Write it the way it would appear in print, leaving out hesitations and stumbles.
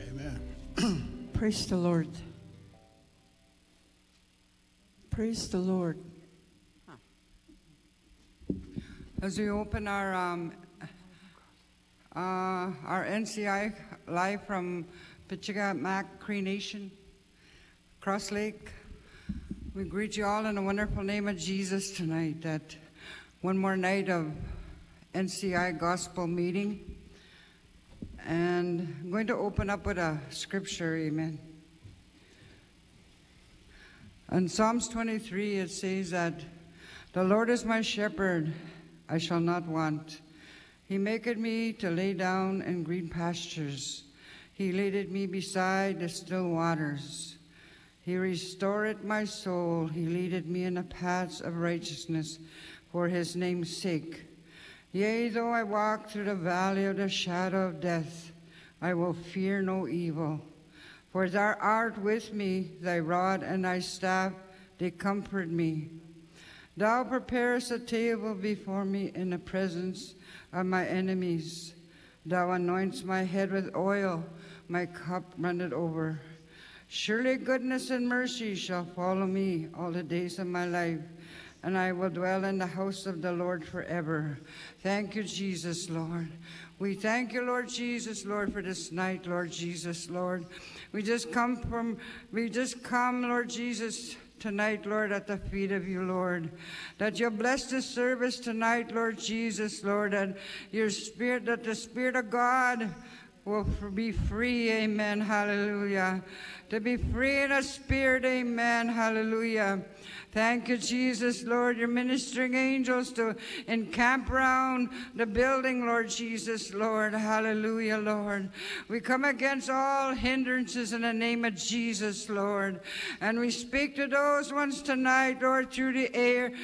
Amen. Praise the Lord. Praise the Lord. As we open our NCI live from Pichiga-Mac Cree Nation, Cross Lake, we greet you all in the wonderful name of Jesus tonight, that one more night of NCI gospel meeting. And I'm going to open up with a scripture, amen. In Psalms 23, it says that the Lord is my shepherd, I shall not want. He maketh me to lay down in green pastures. He leadeth me beside the still waters. He restoreth my soul. He leadeth me in the paths of righteousness for his name's sake. Yea, though I walk through the valley of the shadow of death, I will fear no evil. For thou art with me, thy rod and thy staff, they comfort me. Thou preparest a table before me in the presence of my enemies. Thou anointest my head with oil, my cup runneth over. Surely goodness and mercy shall follow me all the days of my life, and I will dwell in the house of the Lord forever. Thank you, Jesus, Lord. We thank you, Lord Jesus, Lord, for this night, Lord Jesus, Lord. We just come, Lord Jesus, tonight, Lord, at the feet of you, Lord. That you'll bless this service tonight, Lord Jesus, Lord, and that the Spirit of God will be free, amen, hallelujah. To be free in the Spirit, amen, hallelujah. Thank you, Jesus, Lord. You're ministering angels to encamp around the building, Lord Jesus, Lord. Hallelujah, Lord. We come against all hindrances in the name of Jesus, Lord. And we speak to those ones tonight, Lord, through the air,